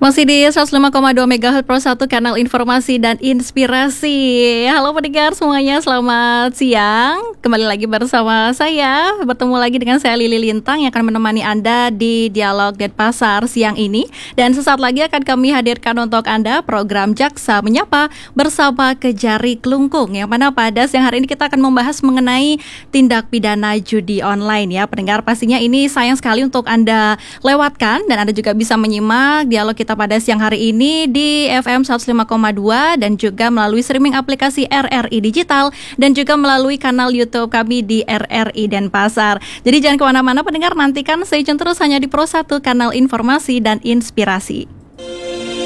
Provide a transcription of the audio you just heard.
Masih di 105,2 MHz Pro 1 kanal informasi dan inspirasi. Halo pendengar semuanya, selamat siang. Kembali lagi bersama saya. Bertemu lagi dengan saya Lili Lintang yang akan menemani Anda di Dialog Denpasar siang ini. Dan sesaat lagi akan kami hadirkan untuk Anda program Jaksa Menyapa bersama Kejari Klungkung. Yang mana pada siang hari ini kita akan membahas mengenai tindak pidana judi online ya. Pendengar, pastinya ini sayang sekali untuk Anda lewatkan dan Anda juga bisa menyimak dialog kita pada siang hari ini di FM 105,2 dan juga melalui streaming aplikasi RRI Digital dan juga melalui kanal YouTube kami di RRI Denpasar. Jadi jangan kemana-mana pendengar, nantikan stay tune terus hanya di Pro 1 kanal informasi dan inspirasi.